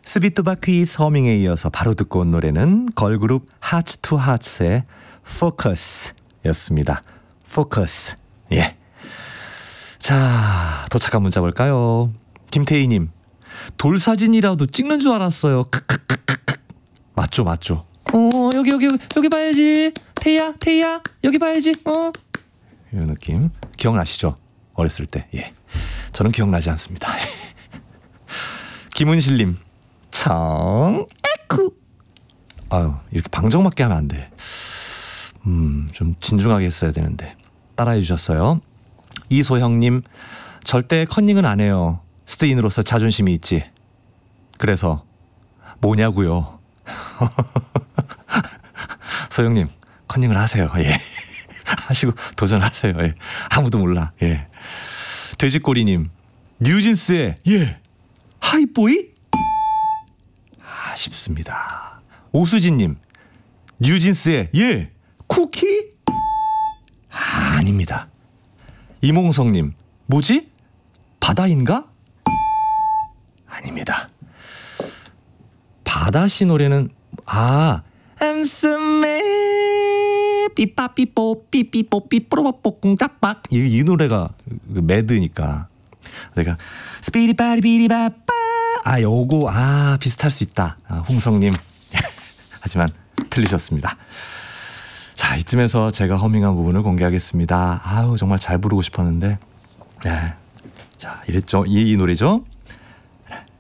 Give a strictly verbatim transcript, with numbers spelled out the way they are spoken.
스비투바퀴 서밍에 이어서 바로 듣고 온 노래는 걸그룹 하츠 투 하츠의 Focus 였습니다. Focus. 예. 자, 도착한 문자 볼까요? 김태희님, 돌사진이라도 찍는 줄 알았어요. 크크크크크. 맞죠, 맞죠. 어, 여기, 여기, 여기 봐야지. 태희야, 태희야, 여기 봐야지. 어. 이 느낌. 기억나시죠? 어렸을 때. 예. 저는 기억나지 않습니다. 김은실님, 청, 에쿠. 아유, 이렇게 방정맞게 하면 안 돼. 음, 좀 진중하게 했어야 되는데. 따라해 주셨어요. 이소형님, 절대 컨닝은 안 해요. 스트인으로서 자존심이 있지. 그래서 뭐냐고요. 소형님, 컨닝을 하세요. 예. 하시고 도전하세요. 예. 아무도 몰라. 예. 돼지꼬리님, 뉴진스의 예 하이보이? 아쉽습니다. 오수진님, 뉴진스의 예 쿠키? 아, 아닙니다. 이몽성님, 뭐지? 바다인가? 아닙니다. 바다씨 노래는 아 엠스메 삐빠삐뽀 삐삐뽀 삐뽀로뽀 꿍까빡 이, 이 노래가 매드니까 내가 스피리바리비리바빠 아 요거 아 비슷할 수 있다. 아, 홍성님 하지만 틀리셨습니다. 자, 이쯤에서 제가 허밍한 부분을 공개하겠습니다. 아우 정말 잘 부르고 싶었는데 네. 자, 이랬죠. 이, 이 노래죠.